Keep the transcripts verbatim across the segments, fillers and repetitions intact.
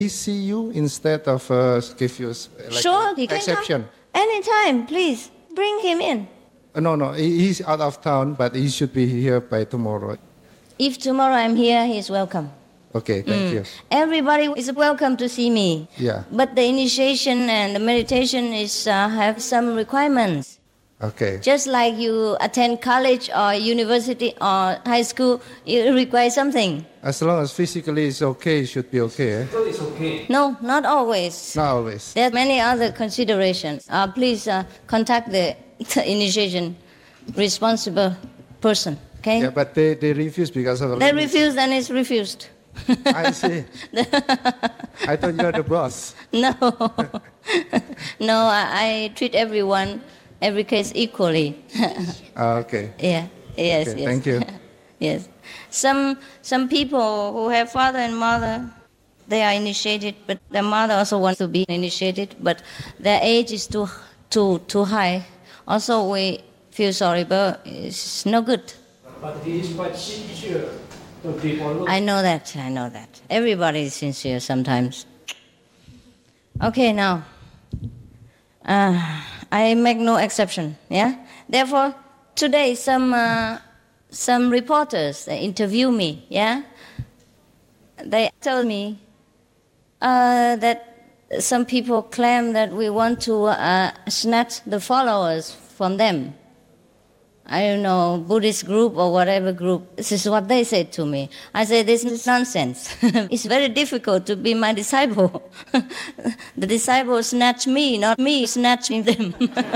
he see you instead of uh, give you like sure, he can exception? Come. Anytime, please. Bring him in. Uh, no, no, he's out of town, but he should be here by tomorrow. If tomorrow I'm here, he's welcome. Okay, thank mm. you. Everybody is welcome to see me. Yeah. But the initiation and the meditation is uh, have some requirements. Okay. Just like you attend college or university or high school, you require something. As long as physically it's okay, it should be okay. Eh? So it's okay. No, not always. Not always. There are many other considerations. Uh, please uh, contact the, the initiation responsible person. Okay? Yeah, but they, they refuse because of... They refuse and it's refused. I see. I thought you were the boss. No. No, I, I treat everyone, every case equally. uh, okay. Yeah. Yes, okay, yes. Thank you. Yes. Some some people who have father and mother, they are initiated, but their mother also wants to be initiated, but their age is too too too high. Also, we feel sorry, but it's no good. But he is quite sincere to people. I know that, I know that. Everybody is sincere sometimes. Okay, now, uh, I make no exception, yeah? Therefore, today some uh, some reporters, they interview me, yeah? They told me uh, that some people claim that we want to uh, snatch the followers from them. I don't know, Buddhist group or whatever group. This is what they said to me. I said, this is nonsense. It's very difficult to be my disciple. The disciples snatch me, not me snatching them.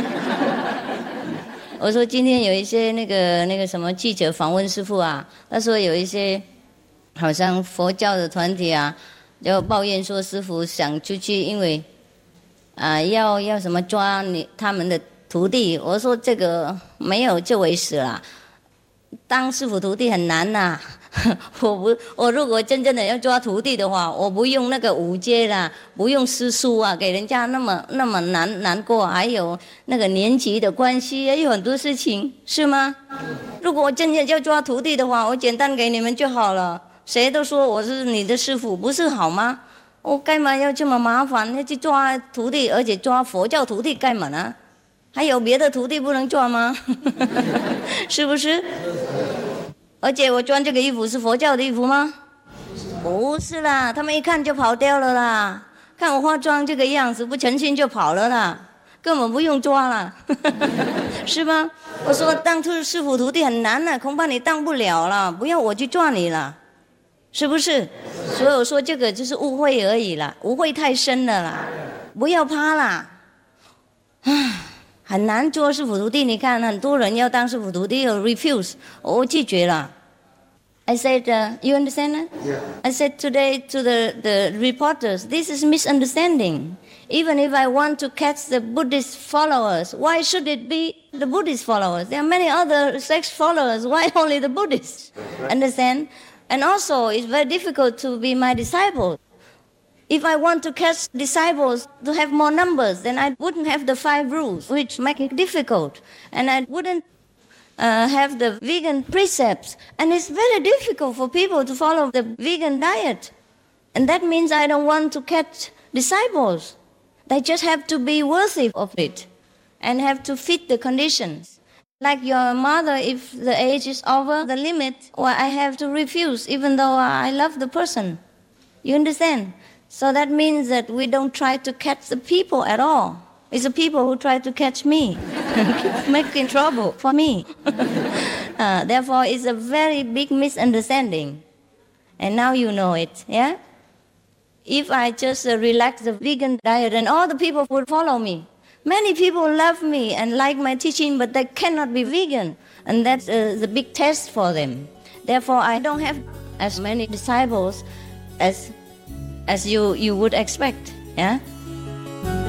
我说今天有一些那个那个什么记者访问师父啊，他说有一些好像佛教的团体啊，就抱怨说师父想出去，因为啊、呃、要要什么抓你他们的徒弟。我说这个没有这回事啦，当师父徒弟很难呐、啊。我不，我如果真正的要抓徒弟的话，我不用那个五阶啦，不用师叔啊，给人家那么那么难难过，还有那个年级的关系，也有很多事情，是吗？如果我真正要抓徒弟的话，我简单给你们就好了。谁都说我是你的师父，不是好吗？我干嘛要这么麻烦，要去抓徒弟，而且抓佛教徒弟干嘛呢？还有别的徒弟不能抓吗？是不是？而且我穿这个衣服是佛教的衣服吗？不是啦，他们一看就跑掉了啦。看我化妆这个样子，不诚心就跑了啦，根本不用抓了，是吧？我说当师父徒弟很难了，恐怕你当不了了，不要我去抓你了，是不是？所以我说这个就是误会而已啦，误会太深了啦，不要怕啦。很难做师父徒弟，你看很多人要当师父徒弟，有 refuse， 我拒绝了。I said, uh, you understand that? Yeah. I said today to the, the reporters, this is misunderstanding. Even if I want to catch the Buddhist followers, why should it be the Buddhist followers? There are many other sect followers. Why only the Buddhists? Understand? And also, it's very difficult to be my disciple. If I want to catch disciples to have more numbers, then I wouldn't have the five rules, which make it difficult. And I wouldn't uh, have the vegan precepts. And it's very difficult for people to follow the vegan diet. And that means I don't want to catch disciples. They just have to be worthy of it and have to fit the conditions. Like your mother, if the age is over the limit, well, I have to refuse, even though I love the person. You understand? So that means that we don't try to catch the people at all. It's the people who try to catch me, making trouble for me. uh, therefore, it's a very big misunderstanding. And now you know it, yeah? If I just uh, relax the vegan diet, and all the people would follow me. Many people love me and like my teaching, but they cannot be vegan. And that's uh, the big test for them. Therefore, I don't have as many disciples as as you, you would expect, yeah?